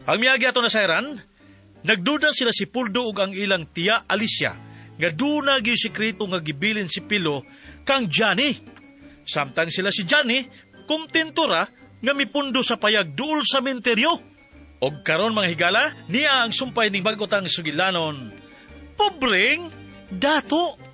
Pagmiyagi ato na sayran, nagduda sila si Puldo ug ang ilang tiya Alicia, nga duna gyud sikreto nga gibilin si Pilo kang Johnny. Samtang sila si Johnny, kumtentura nga mipundo sa payag duol sa menteryo. Og karon mga higala, niya ang sumpay ning bagotang sugilanon. Pobreng dato.